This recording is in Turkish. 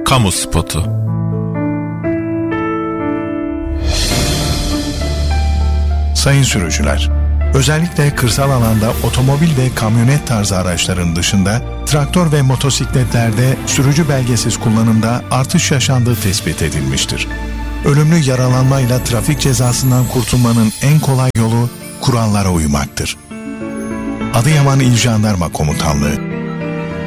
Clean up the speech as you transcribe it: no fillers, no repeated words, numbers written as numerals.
Kamu spotu. Sayın sürücüler, özellikle kırsal alanda otomobil ve kamyonet tarzı araçların dışında traktör ve motosikletlerde sürücü belgesiz kullanımda artış yaşandığı tespit edilmiştir. Ölümlü yaralanmayla trafik cezasından kurtulmanın en kolay yolu kurallara uymaktır. Adıyaman İl Jandarma Komutanlığı